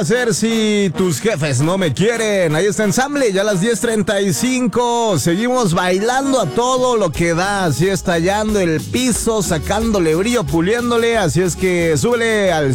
Hacer si tus jefes no me quieren. Ahí está Ensamble, ya a las 10:35. Seguimos bailando a todo lo que da. Así estallando el piso, sacándole brillo, puliéndole. Así es que súbele al